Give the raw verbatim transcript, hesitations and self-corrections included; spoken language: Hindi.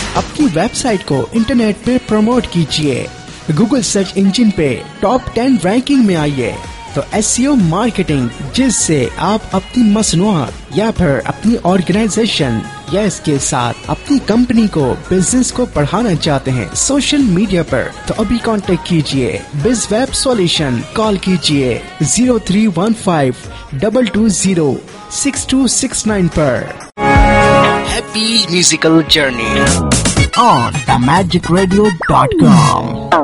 अपनी वेबसाइट को इंटरनेट पे प्रमोट कीजिए, गूगल सर्च इंजन पे टॉप टेन रैंकिंग में आइए। तो एसईओ मार्केटिंग, जिससे आप अपनी मसनूआत या फिर अपनी ऑर्गेनाइजेशन या इसके साथ अपनी कंपनी को, बिजनेस को बढ़ाना चाहते हैं सोशल मीडिया पर, तो अभी कांटेक्ट कीजिए बिज वेब सॉल्यूशन। कॉल कीजिए zero three one five double two zero six to six nine पर। Happy musical journey on the magic radio dot com.